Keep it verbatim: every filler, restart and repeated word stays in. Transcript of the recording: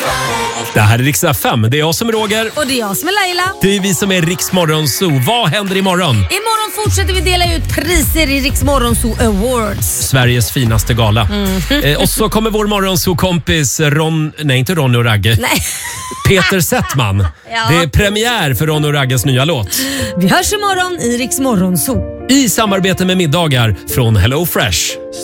Det här är Rix F M. Det är jag som är Roger. Och det är jag som är Laila. Det är vi som är Rix Morgonzoo. Vad händer imorgon? Imorgon fortsätter vi dela ut priser i Rix Morgonzoo Awards. Sveriges finaste gala. Mm. Eh, och så kommer vår Morgonzoo-kompis Ron... Nej, inte Ronny och Ragge. Nej. Peter Settman. Ja. Det är premiär för Ronny och Ragges nya låt. Vi hörs imorgon i Rix Morgonzoo. I samarbete med middagar från Hello Fresh.